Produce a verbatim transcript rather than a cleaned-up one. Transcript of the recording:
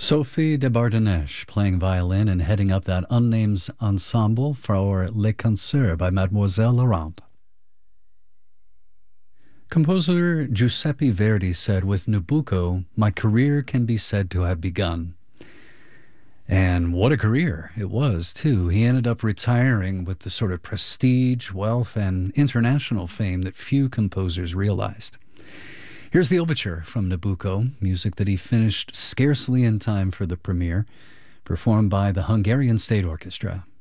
Sophie de Bardenèche playing violin and heading up that unnamed ensemble for Les Concerts by Mademoiselle Laurent. Composer Giuseppe Verdi said, "With Nabucco, my career can be said to have begun." And what a career it was, too. He ended up retiring with the sort of prestige, wealth, and international fame that few composers realized. Here's the overture from Nabucco, music that he finished scarcely in time for the premiere, performed by the Hungarian State Orchestra.